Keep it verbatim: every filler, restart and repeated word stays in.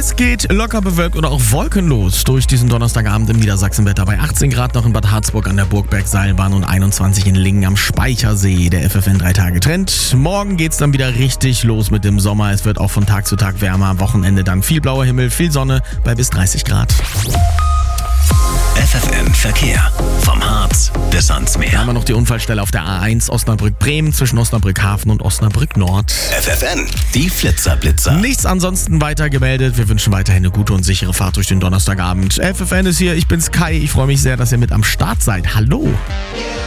Es geht locker bewölkt oder auch wolkenlos durch diesen Donnerstagabend im Niedersachsenwetter. Bei achtzehn Grad noch in Bad Harzburg an der Burgbergseilbahn und einundzwanzig in Lingen am Speichersee. Der F F N drei Tage Trend. Morgen geht's dann wieder richtig los mit dem Sommer. Es wird auch von Tag zu Tag wärmer. Am Wochenende dann viel blauer Himmel, viel Sonne bei bis dreißig Grad. F F N Verkehr. Vom Harz bis ans Da Meer. haben wir noch die Unfallstelle auf der A eins Osnabrück-Bremen zwischen Osnabrück-Hafen und Osnabrück-Nord. F F N, die Flitzer-Blitzer. Nichts ansonsten weiter gemeldet. Wir wünschen weiterhin eine gute und sichere Fahrt durch den Donnerstagabend. F F N ist hier, ich bin's Kai. Ich freue mich sehr, dass ihr mit am Start seid. Hallo!